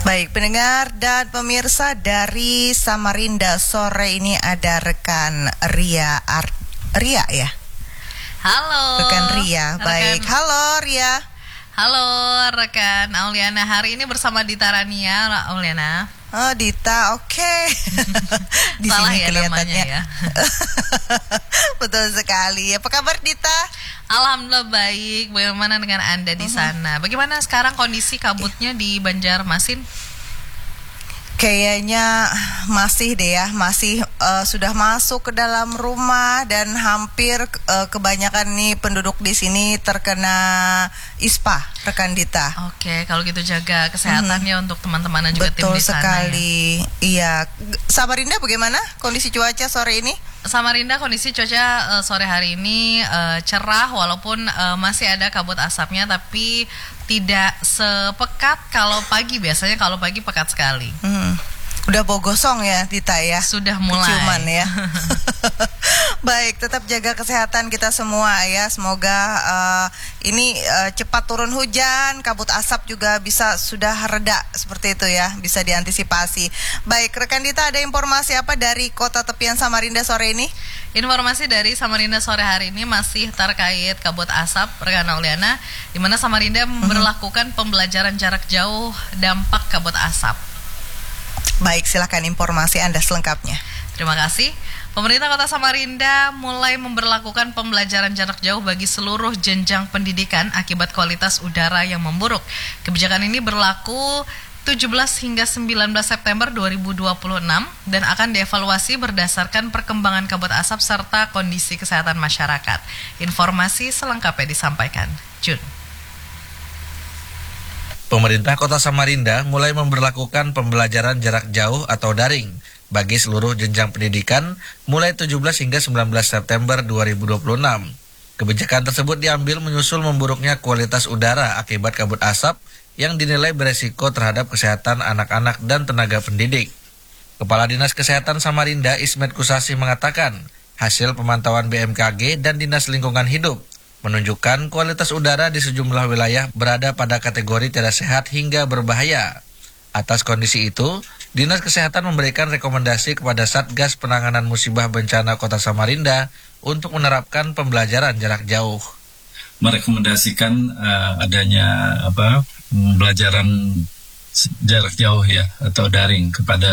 Baik, pendengar dan pemirsa dari Samarinda, sore ini ada rekan Ria ya? Halo. Rekan Ria, baik. Halo Ria. Halo rekan Auliana, hari ini bersama Dita Rania, Auliana. Oh Dita, oke. Di Salah sini ya kelihatannya. namanya ya. Betul sekali. Apa kabar Dita? Alhamdulillah baik. Bagaimana dengan Anda di sana? Bagaimana sekarang kondisi kabutnya di Banjarmasin? Kayaknya masih deh ya, masih sudah masuk ke dalam rumah dan hampir kebanyakan nih penduduk di sini terkena ISPA, rekan Dita. Oke, kalau gitu jaga kesehatannya untuk teman-teman dan juga tim Betul di sana. sekali. Iya. Samarinda bagaimana kondisi cuaca sore ini? Samarinda kondisi cuaca sore hari ini cerah walaupun masih ada kabut asapnya, tapi tidak sepekat kalau pagi. Biasanya kalau pagi pekat sekali. Udah bau gosong ya Dita ya? Sudah mulai. Keciuman ya. Baik, tetap jaga kesehatan kita semua ya. Semoga ini cepat turun hujan, kabut asap juga bisa sudah reda seperti itu ya, bisa diantisipasi. Baik, rekan Dita, ada informasi apa dari kota tepian Samarinda sore ini? Informasi dari Samarinda sore hari ini masih terkait kabut asap, rekan Auliana, di mana Samarinda memberlakukan pembelajaran jarak jauh dampak kabut asap. Baik, silakan informasi Anda selengkapnya. Terima kasih. Pemerintah Kota Samarinda mulai memberlakukan pembelajaran jarak jauh bagi seluruh jenjang pendidikan akibat kualitas udara yang memburuk. Kebijakan ini berlaku 17 hingga 19 September 2026 dan akan dievaluasi berdasarkan perkembangan kabut asap serta kondisi kesehatan masyarakat. Informasi selengkapnya disampaikan Jun. Pemerintah Kota Samarinda mulai memberlakukan pembelajaran jarak jauh atau daring bagi seluruh jenjang pendidikan mulai 17 hingga 19 September 2026. Kebijakan tersebut diambil menyusul memburuknya kualitas udara akibat kabut asap yang dinilai beresiko terhadap kesehatan anak-anak dan tenaga pendidik. Kepala Dinas Kesehatan Samarinda Ismet Kusasi mengatakan, hasil pemantauan BMKG dan Dinas Lingkungan Hidup menunjukkan kualitas udara di sejumlah wilayah berada pada kategori tidak sehat hingga berbahaya. Atas kondisi itu, Dinas Kesehatan memberikan rekomendasi kepada Satgas Penanganan Musibah Bencana Kota Samarinda untuk menerapkan pembelajaran jarak jauh. Merekomendasikan adanya pembelajaran jarak jauh ya atau daring kepada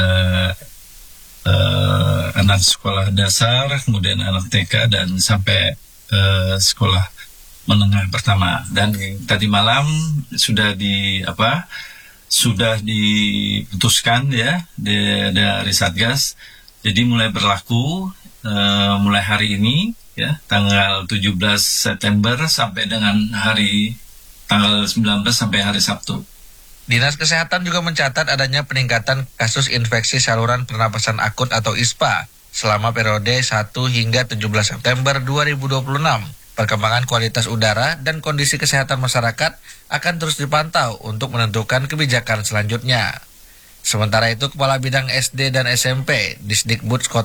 anak sekolah dasar, kemudian anak TK dan sampai sekolah menengah pertama. Dan tadi malam sudah diputuskan ya dari Satgas, jadi mulai berlaku mulai hari ini ya, tanggal 17 September sampai dengan tanggal 19 sampai hari Sabtu. Dinas Kesehatan juga mencatat adanya peningkatan kasus infeksi saluran pernapasan akut atau ISPA selama periode 1 hingga 17 September 2026. Perkembangan kualitas udara dan kondisi kesehatan masyarakat akan terus dipantau untuk menentukan kebijakan selanjutnya. Sementara itu, Kepala Bidang SD dan SMP Disdikbud